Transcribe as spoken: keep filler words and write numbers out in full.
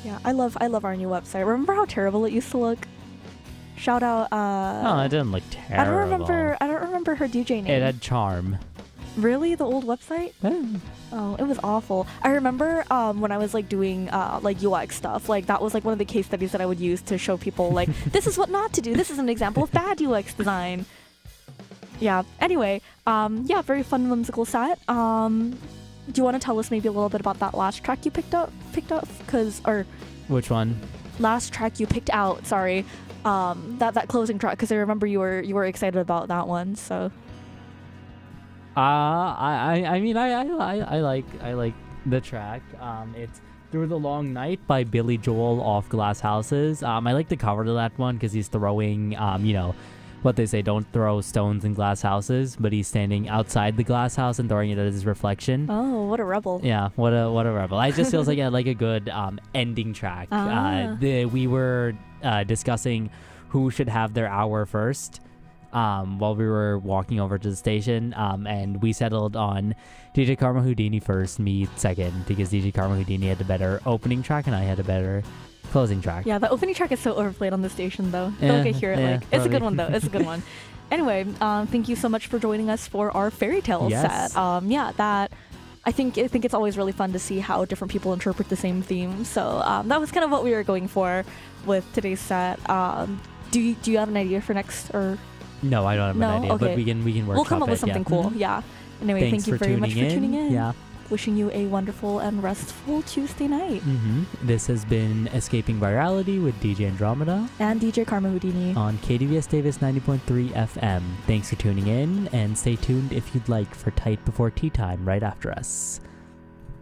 Yeah, I love I love our new website. Remember how terrible it used to look? Shout out. Uh, Oh, it didn't look terrible. I don't remember. I don't remember her D J name. It had charm. Really, the old website? Eh. Oh, it was awful. I remember um, when I was like doing uh, like U X stuff. Like that was like one of the case studies that I would use to show people like this is what not to do. This is an example of bad U X design. Yeah. Anyway, um, yeah, very fun whimsical set. Um, do you want to tell us maybe a little bit about that last track you picked up? Picked up, cause or Which one? last track you picked out. Sorry, um, that that closing track. Cause I remember you were you were excited about that one. So. Uh, I, I, I mean, I, I, I, I like, I like the track. Um, it's Through the Long Night by Billy Joel off Glass Houses. Um, I like the cover to that one because he's throwing, um, you know, what they say, don't throw stones in glass houses, but he's standing outside the glass house and throwing it at his reflection. Oh, what a rebel! Yeah, what a what a rebel! I just feels like a, like a good um ending track. Ah. Uh, the we were uh, discussing who should have their hour first. Um, while we were walking over to the station, um, and we settled on D J Karma Houdini first, me second, because D J Karma Houdini had a better opening track and I had a better closing track. Yeah, the opening track is so overplayed on the station, though. Yeah, Don't get hear it. yeah, like it's a good probably. one, though. It's a good one. Anyway, um, thank you so much for joining us for our fairy tale Yes. set. Um, yeah, that I think I think it's always really fun to see how different people interpret the same theme. So um, that was kind of what we were going for with today's set. Um, do you, do you have an idea for next or? No, I don't have No? an idea, Okay. but we can we can work. We'll come up with something cool. Yeah. Anyway, Thanks thank you for very tuning much for tuning in. Yeah. Wishing you a wonderful and restful Tuesday night. Mm-hmm. This has been Escaping Virality with D J Andromeda And D J Karma Houdini. on K D V S Davis ninety point three F M. Thanks for tuning in, and stay tuned if you'd like for Tight Before Tea Time right after us.